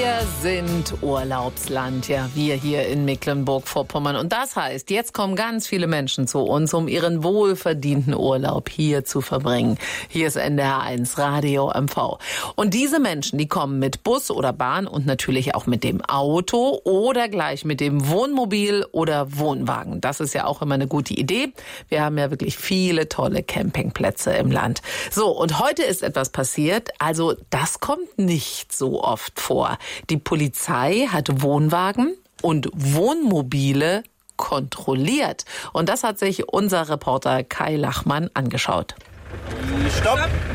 Wir sind Urlaubsland, ja, wir hier in Mecklenburg-Vorpommern. Und das heißt, jetzt kommen ganz viele Menschen zu uns, um ihren wohlverdienten Urlaub hier zu verbringen. Hier ist NDR1 Radio MV. Und diese Menschen, die kommen mit Bus oder Bahn und natürlich auch mit dem Auto oder gleich mit dem Wohnmobil oder Wohnwagen. Das ist ja auch immer eine gute Idee. Wir haben ja wirklich viele tolle Campingplätze im Land. So, und heute ist etwas passiert. Also, das kommt nicht so oft vor. Die Polizei hat Wohnwagen und Wohnmobile kontrolliert. Und das hat sich unser Reporter Kai Lachmann angeschaut. Stopp!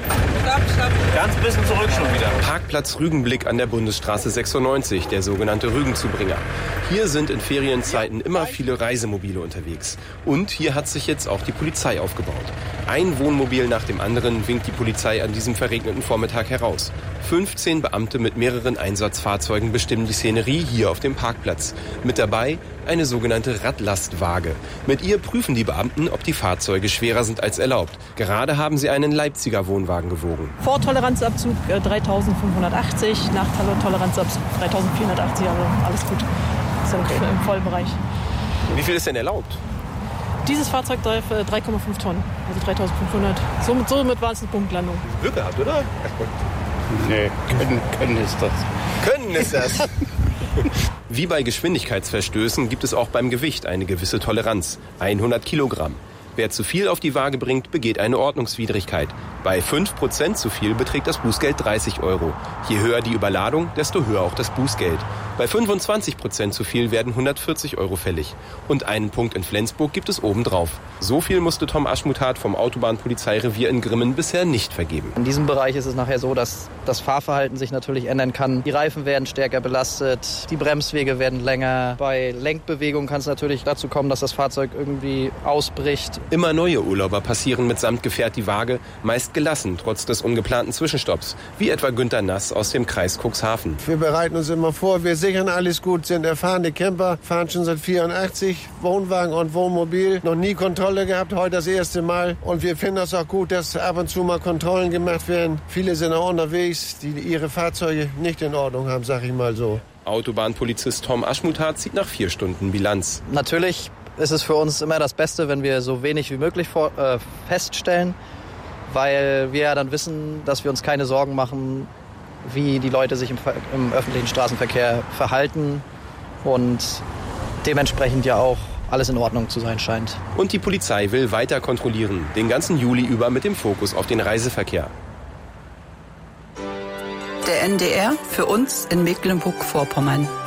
Ganz bisschen zurück schon wieder. Parkplatz Rügenblick an der Bundesstraße 96, der sogenannte Rügenzubringer. Hier sind in Ferienzeiten immer viele Reisemobile unterwegs. Und hier hat sich jetzt auch die Polizei aufgebaut. Ein Wohnmobil nach dem anderen winkt die Polizei an diesem verregneten Vormittag heraus. 15 Beamte mit mehreren Einsatzfahrzeugen bestimmen die Szenerie hier auf dem Parkplatz. Mit dabei eine sogenannte Radlastwaage. Mit ihr prüfen die Beamten, ob die Fahrzeuge schwerer sind als erlaubt. Gerade haben sie einen Leipziger Wohnwagen gewogen. Vortoleranzabzug 3.580, Nachtoleranzabzug 3.480, also alles gut. Ist ja im Vollbereich. Wie viel ist denn erlaubt? Dieses Fahrzeug 3,5 Tonnen, also 3.500. Somit war es eine Punktlandung. Glück gehabt, oder? Nee, können ist das. Können ist das. Wie bei Geschwindigkeitsverstößen gibt es auch beim Gewicht eine gewisse Toleranz. 100 Kilogramm. Wer zu viel auf die Waage bringt, begeht eine Ordnungswidrigkeit. Bei 5% zu viel beträgt das Bußgeld 30 Euro. Je höher die Überladung, desto höher auch das Bußgeld. Bei 25% zu viel werden 140 Euro fällig. Und einen Punkt in Flensburg gibt es obendrauf. So viel musste Tom Aschmutat vom Autobahnpolizeirevier in Grimmen bisher nicht vergeben. In diesem Bereich ist es nachher so, dass das Fahrverhalten sich natürlich ändern kann. Die Reifen werden stärker belastet, die Bremswege werden länger. Bei Lenkbewegung kann es natürlich dazu kommen, dass das Fahrzeug irgendwie ausbricht. Immer neue Urlauber passieren mitsamt Gefährt die Waage, meist gelassen, trotz des ungeplanten Zwischenstopps, wie etwa Günter Nass aus dem Kreis Cuxhaven. Wir bereiten uns immer vor, wir sichern alles gut, sind erfahrene Camper, fahren schon seit 84, Wohnwagen und Wohnmobil, noch nie Kontrolle gehabt, heute das erste Mal. Und wir finden das auch gut, dass ab und zu mal Kontrollen gemacht werden. Viele sind auch unterwegs, die ihre Fahrzeuge nicht in Ordnung haben, sag ich mal so. Autobahnpolizist Tom Aschmutat zieht nach 4 Stunden Bilanz. Natürlich ist es für uns immer das Beste, wenn wir so wenig wie möglich feststellen, weil wir ja dann wissen, dass wir uns keine Sorgen machen, wie die Leute sich im öffentlichen Straßenverkehr verhalten und dementsprechend ja auch alles in Ordnung zu sein scheint. Und die Polizei will weiter kontrollieren, den ganzen Juli über mit dem Fokus auf den Reiseverkehr. Der NDR für uns in Mecklenburg-Vorpommern.